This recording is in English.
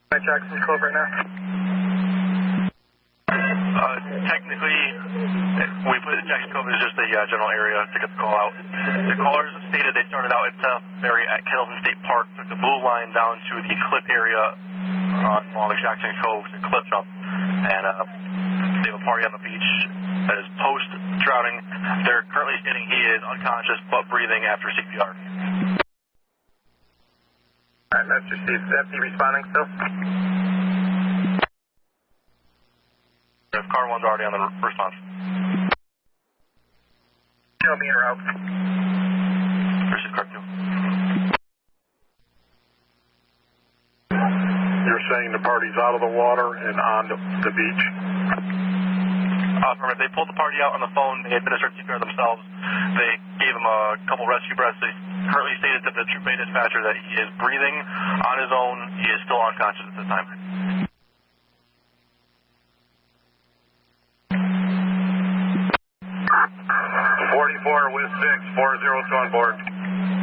Jackson Cove right now. Technically, we put Jackson Cove as just a general area to get the call out. The callers stated they started out at South Ferry at Kettleton State Park, took the blue line down to the cliff area along Jackson Cove to cliff jump, and they have a party on the beach that is post-drowning. They're currently stating he is unconscious but breathing after CPR. Alright, Master Steve, is FD responding still? Car 1's already on the response. Show me your route. Receive car 2. You're saying the party's out of the water and on the beach? They pulled the party out on the phone. They administered CPR themselves. They gave him a couple rescue breaths. They currently stated to the Troop A dispatcher that he is breathing on his own. He is still unconscious at this time. 44 with 6, 402 on board.